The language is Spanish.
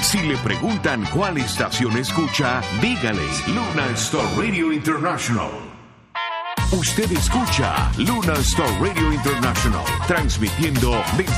Si le preguntan cuál estación escucha, dígale Luna Star Radio International. Usted escucha Luna Star Radio International, transmitiendo desde